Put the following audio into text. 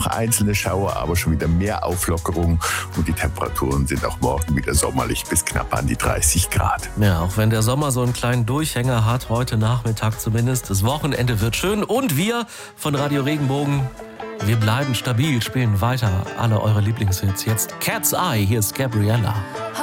noch einzelne Schauer, aber schon wieder mehr Auflockerung. Und die Temperaturen sind auch morgen wieder sommerlich bis knapp an die 30 Grad. Ja, auch wenn der Sommer so einen kleinen Durchhänger hat, heute Nachmittag zumindest. Das Wochenende wird schön und wir von Radio Regenbogen, wir bleiben stabil, spielen weiter alle eure Lieblingshits. Jetzt Cat's Eye, hier ist Gabriella.